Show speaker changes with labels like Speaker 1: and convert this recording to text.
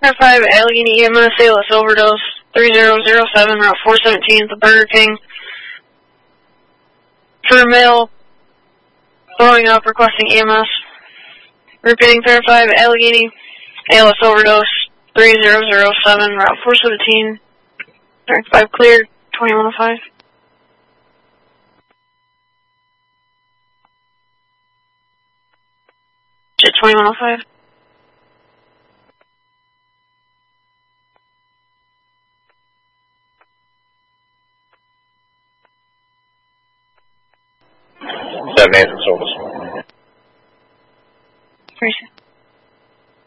Speaker 1: 5 Allegheny EMS, ALS overdose, 3007, Route 417 at the Burger King. For male, throwing up, requesting EMS. Repeating, 5 Allegheny, ALS overdose, 3007, Route 417. 5 cleared, 2105. Jet 2105.
Speaker 2: That Nathan Silvers.